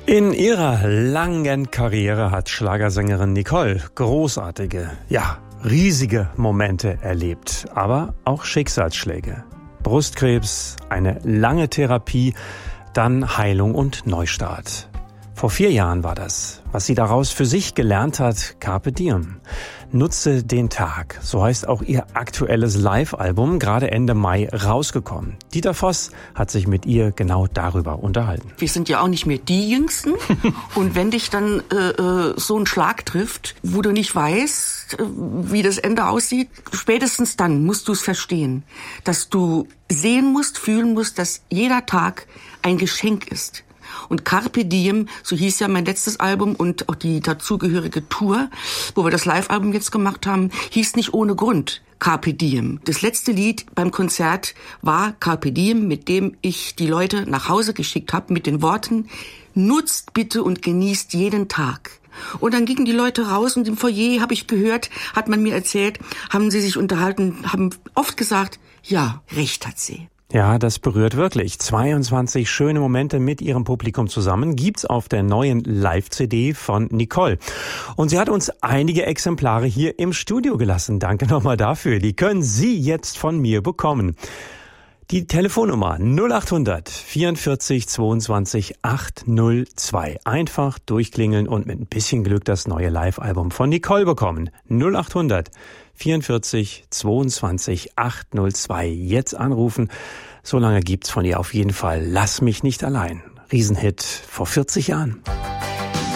In ihrer langen Karriere hat Schlagersängerin Nicole großartige, riesige Momente erlebt, aber auch Schicksalsschläge. Brustkrebs, eine lange Therapie, dann Heilung und Neustart. Vor 4 Jahren war das. Was sie daraus für sich gelernt hat, Carpe Diem. Nutze den Tag. So heißt auch ihr aktuelles Live-Album, gerade Ende Mai rausgekommen. Dieter Voss hat sich mit ihr genau darüber unterhalten. Wir sind ja auch nicht mehr die Jüngsten. Und wenn dich dann so ein Schlag trifft, wo du nicht weißt, wie das Ende aussieht, spätestens dann musst du es verstehen. Dass du sehen musst, fühlen musst, dass jeder Tag ein Geschenk ist. Und Carpe Diem, so hieß ja mein letztes Album und auch die dazugehörige Tour, wo wir das Live-Album jetzt gemacht haben, hieß nicht ohne Grund Carpe Diem. Das letzte Lied beim Konzert war Carpe Diem, mit dem ich die Leute nach Hause geschickt habe, mit den Worten: Nutzt bitte und genießt jeden Tag. Und dann gingen die Leute raus und im Foyer, habe ich gehört, hat man mir erzählt, haben sie sich unterhalten, haben oft gesagt, ja, recht hat sie. Ja, das berührt wirklich. 22 schöne Momente mit ihrem Publikum zusammen gibt's auf der neuen Live-CD von Nicole. Und sie hat uns einige Exemplare hier im Studio gelassen. Danke nochmal dafür. Die können Sie jetzt von mir bekommen. Die Telefonnummer 0800 44 22 802. Einfach durchklingeln und mit ein bisschen Glück das neue Live-Album von Nicole bekommen. 0800 44 22 802. Jetzt anrufen. So lange gibt's von ihr auf jeden Fall Lass mich nicht allein. Riesenhit vor 40 Jahren.